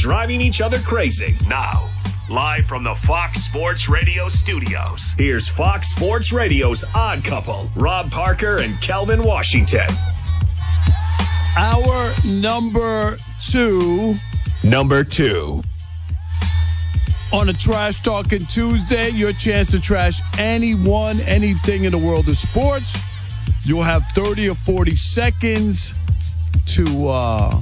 driving each other crazy. Now, live from the Fox Sports Radio studios, here's Fox Sports Radio's Odd Couple, Rob Parker and Kelvin Washington. Our number two. On a Trash Talking Tuesday, your chance to trash anyone, anything in the world of sports. You'll have 30 or 40 seconds to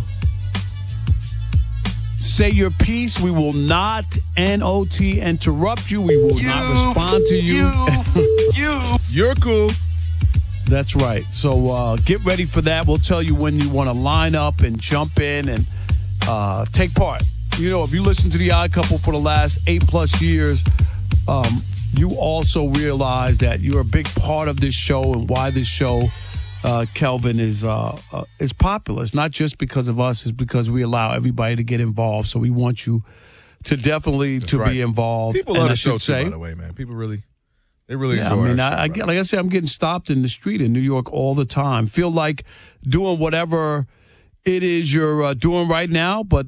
say your piece. We will not N-O-T interrupt you. We will not respond to you. You're cool. That's right. So get ready for that. We'll tell you when you want to line up and jump in and take part. You know, if you listen to The Odd Couple for the last 8+ years, you also realize that you're a big part of this show and why this show, Kelvin, is popular. It's not just because of us. It's because we allow everybody to get involved. So we want you to definitely be involved. People love the show, too, by the way, man. People really... They really enjoy it. I mean, like I said, I'm getting stopped in the street in New York all the time. Feel like doing whatever it is you're doing right now, but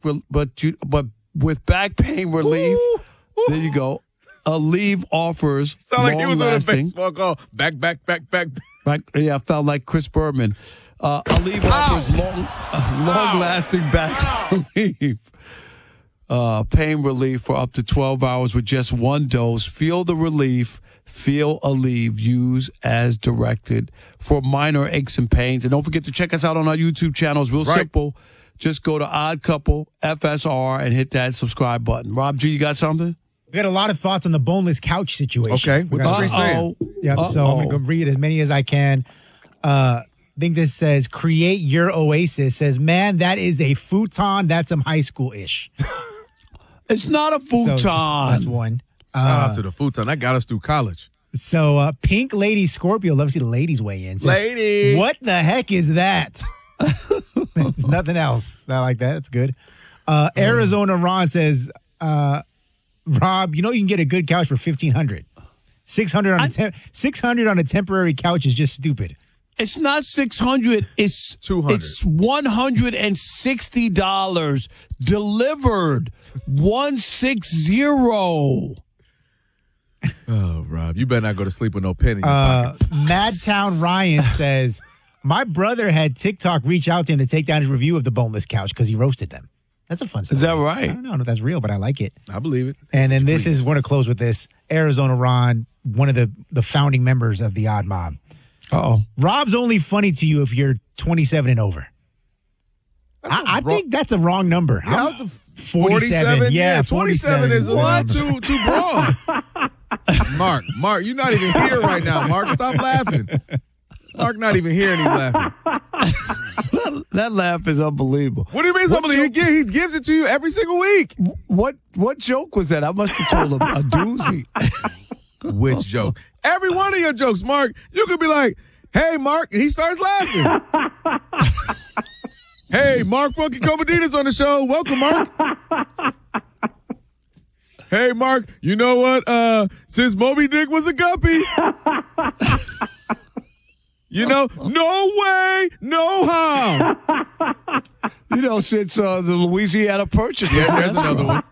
with back pain relief. There you go. Aleve offers. Sound like he was on a baseball call. Back. Yeah, I felt like Chris Berman. Aleve offers long-lasting back relief. Pain relief for up to 12 hours with just one dose. Feel the relief. Feel Aleve. Use as directed for minor aches and pains. And don't forget to check us out on our YouTube channel. It's real simple. Just go to Odd Couple FSR and hit that subscribe button. Rob G, you got something? We got a lot of thoughts on the boneless couch situation. Okay. What's the street saying? Yeah, so I'm going to read as many as I can. I think this says, create your oasis. Says, man, that is a futon. That's some high school-ish. It's not a futon. So that's one. Shout out to the futon. That got us through college. So Pink Lady Scorpio, love to see the ladies weigh in. Says, ladies. What the heck is that? Nothing else. I like that. That's good. Arizona Ron says, Rob, you know you can get a good couch for $1,500. $600 on a temporary couch is just stupid. It's not $600. It's $200. It's $160 delivered. 160. Oh, Rob, you better not go to sleep with no penny in your pocket. Madtown Ryan says, my brother had TikTok reach out to him to take down his review of the boneless couch because he roasted them. That's a fun story. Is that right? I don't know if that's real, but I like it. I believe it. And then we're going to close with this. Arizona Ron, one of the founding members of the Odd Mob. Uh-oh. Rob's only funny to you if you're 27 and over. I think that's a wrong number. Yeah, 47? Yeah, 47 is a lot too broad. Mark, you're not even here right now. Mark, stop laughing. Mark not even here and he's laughing. That laugh is unbelievable. What do you mean it's unbelievable? He gives it to you every single week. What joke was that? I must have told him a doozy. Which joke? Every one of your jokes, Mark, you could be like, hey, Mark, and he starts laughing. Hey, Mark Funky Comodina's on the show. Welcome, Mark. Hey, Mark, you know what? Since Moby Dick was a guppy. You know, no way, no how. You know, since the Louisiana Purchase. Yeah, there's another one.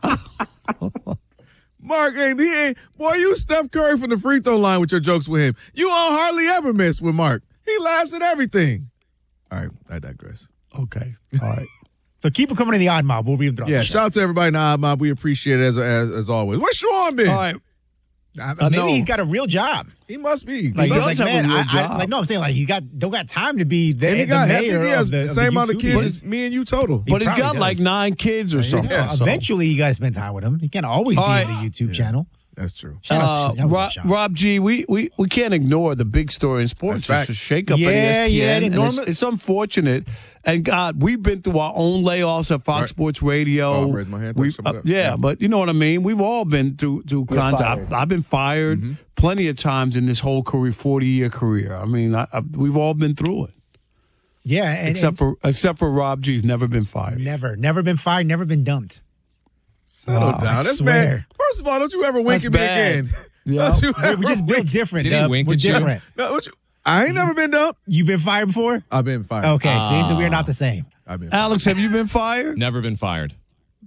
Mark, boy, you Steph Curry from the free throw line with your jokes with him. You all hardly ever miss with Mark. He laughs at everything. All right, I digress. Okay, all right. So keep it coming in the Odd Mob. We'll read them throughout the show. Shout out to everybody in the Odd Mob. We appreciate it as always. Where's Sean been? All right. Maybe he's got a real job. He must be. Like, he does have a real job. I'm saying like he don't got time to be the mayor of the same amount of kids as me and you total. But he's got like 9 kids or something. Yeah, so. Eventually, you guys spend time with him. He can't always be on the YouTube channel. That's true. Rob G, we can't ignore the big story in sports. It's a shake up at ESPN. It's unfortunate. And God, we've been through our own layoffs at Fox Sports Radio. Oh, raise my hand. But you know what I mean. We've all been through contact. I've been fired plenty of times in this whole career, 40-year career. I mean, we've all been through it. Yeah, except for Rob G, he's never been fired. Never been fired. Never been dumped. Settle down. That's bad. First of all, don't you ever wink at me again. Yeah. We just built different. Did he wink at different. you? No, I ain't never been dumped. You been fired before? I've been fired. Okay, see, so we're not the same. I've been Alex, have you been fired? Never been fired.